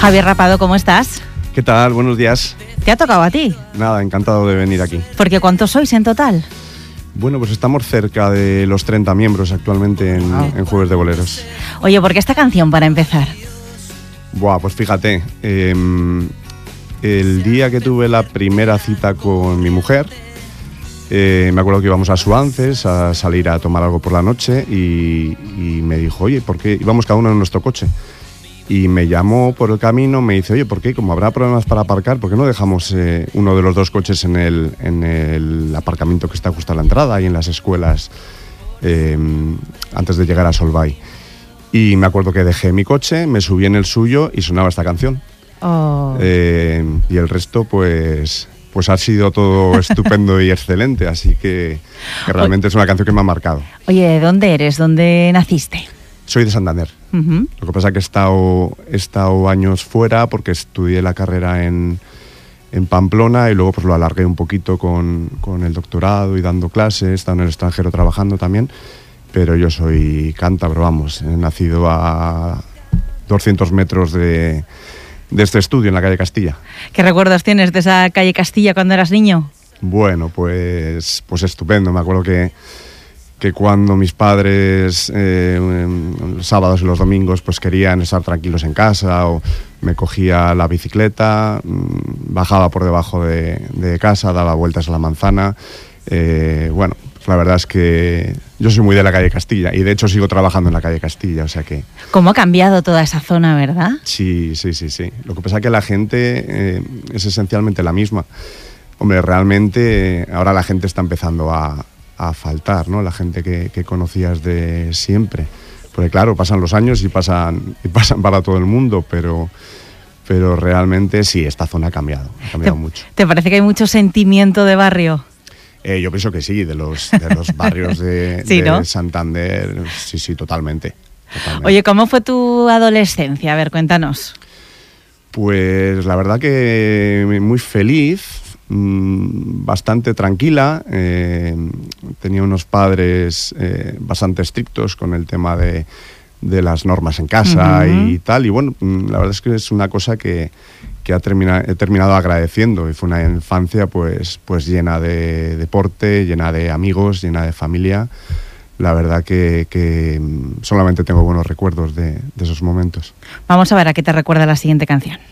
Javier Rapado, ¿cómo estás? ¿Qué tal? Buenos días. ¿Te ha tocado a ti? Nada, encantado de venir aquí. Porque ¿cuántos sois en total? Bueno, pues estamos cerca de los 30 miembros actualmente en Jueves de Boleros. Oye, ¿por qué esta canción para empezar? Buah, pues fíjate, el día que tuve la primera cita con mi mujer, me acuerdo que íbamos a Suances a salir a tomar algo por la noche y me dijo, oye, ¿por qué? Íbamos cada uno en nuestro coche. Y me llamó por el camino, me dice, oye, ¿por qué? Como habrá problemas para aparcar, ¿por qué no dejamos uno de los dos coches en el aparcamiento que está justo a la entrada y en las escuelas antes de llegar a Solvay? Y me acuerdo que dejé mi coche, me subí en el suyo y sonaba esta canción. Oh. Y el resto, pues ha sido todo estupendo y excelente, así que realmente es una canción que me ha marcado. Oye, ¿de dónde eres? ¿Dónde naciste? Soy de Santander. Uh-huh. Lo que pasa es que he estado años fuera porque estudié la carrera en Pamplona y luego pues lo alargué un poquito con el doctorado y dando clases, he estado en el extranjero trabajando también, pero yo soy cántabro, vamos, he nacido a 200 metros de este estudio en la calle Castilla. ¿Qué recuerdos tienes de esa calle Castilla cuando eras niño? Bueno, pues estupendo, me acuerdo que cuando mis padres los sábados y los domingos pues querían estar tranquilos en casa o me cogía la bicicleta, bajaba por debajo de casa, daba vueltas a la manzana. Bueno, pues la verdad es que yo soy muy de la calle Castilla y de hecho sigo trabajando en la calle Castilla, o sea que... ¿Cómo ha cambiado toda esa zona, verdad? Sí. Lo que pasa es que la gente es esencialmente la misma. Hombre, realmente ahora la gente está empezando a faltar, ¿no? La gente que conocías de siempre. Porque claro, pasan los años y pasan para todo el mundo, pero realmente sí, esta zona ha cambiado mucho. ¿Te parece que hay mucho sentimiento de barrio? Yo pienso que sí, de los barrios de, sí, ¿no? de Santander, sí, totalmente. Oye, ¿cómo fue tu adolescencia? A ver, cuéntanos. Pues la verdad que muy feliz, bastante tranquila. Tenía unos padres bastante estrictos con el tema de las normas en casa y tal. Y bueno, la verdad es que es una cosa que he terminado agradeciendo. Y fue una infancia pues llena de deporte, llena de amigos, llena de familia. La verdad que solamente tengo buenos recuerdos de esos momentos. Vamos a ver a qué te recuerda la siguiente canción.